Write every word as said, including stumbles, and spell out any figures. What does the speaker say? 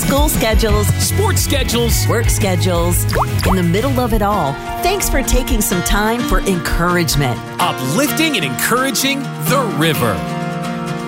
School schedules, sports schedules, work schedules. In the middle of it all, thanks for taking some time for encouragement. Uplifting and encouraging the river.